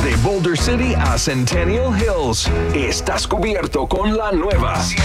De Boulder City a Centennial Hills, estás cubierto con la nueva